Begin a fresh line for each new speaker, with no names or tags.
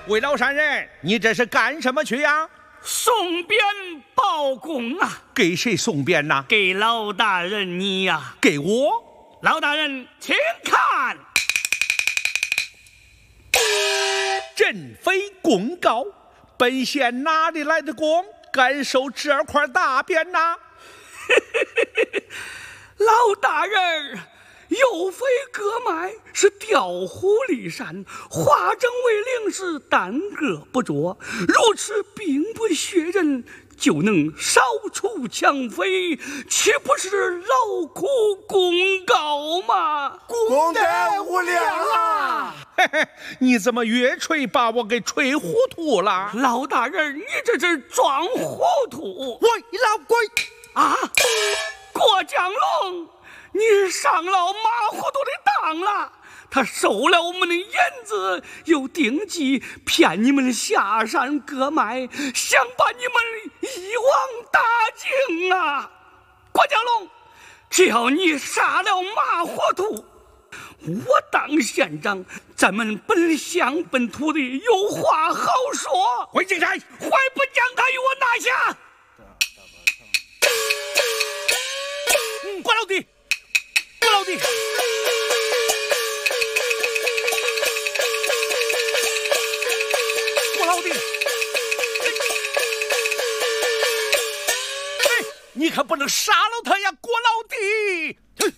魏老山人，你这是干什么去呀？
送鞭报功啊！
给谁送鞭呐？
给老大人你呀！
给我？
老大人，请看，
朕非公告，本县哪里来的公，敢收这块大鞭呐？
老大人，有非割脉，是调虎离山，化整为零，是耽搁不着。如此兵不血刃，就能扫除强匪，岂不是劳苦功高吗？
功德无量啊！
嘿嘿，你怎么越吹把我给吹糊涂了？
老大人，你这是装糊涂！
喂，老鬼
啊！郭江龙，你上了马糊涂的当了。他收了我们的银子，又定计骗你们下山割脉，想把你们一网打尽啊！郭江龙，只要你杀了马糊涂，我当县长，咱们本乡本土的有话好说。
回京差，
还不将他与我拿下！
郭老弟，郭老弟，郭老弟，哎，你可不能杀了他呀，郭老弟！